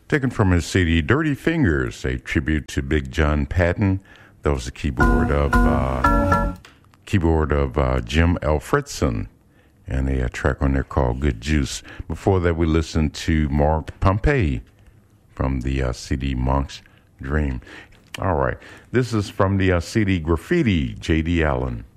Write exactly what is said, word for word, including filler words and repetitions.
Taken from his C D Dirty Fingers, a tribute to Big John Patton. That was the keyboard of uh, keyboard of uh, Jim Alfredson, and a, a track on there called Good Juice. Before that, we listened to Mark Pompey from the uh, C D Monk's Dream. All right, this is from the uh, C D Graffiti, J D. Allen.